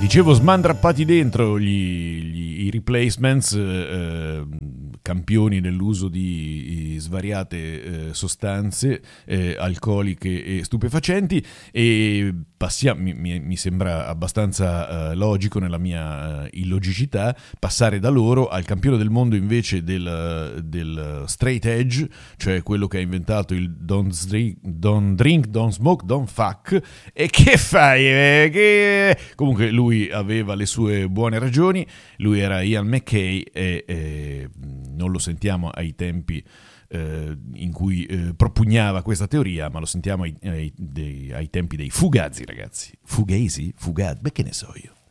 Dicevo, smandrappati dentro i replacements, campioni nell'uso di svariate sostanze alcoliche e stupefacenti, e mi sembra abbastanza logico, nella mia illogicità, passare da loro al campione del mondo invece del straight edge, cioè quello che ha inventato il don't drink, don't smoke, don't fuck. E che fai? Comunque lui aveva le sue buone ragioni. Lui era Ian MacKaye e non lo sentiamo ai tempi in cui propugnava questa teoria, ma lo sentiamo ai tempi dei Fugazi, ragazzi. Fugazi? Beh, che ne so io.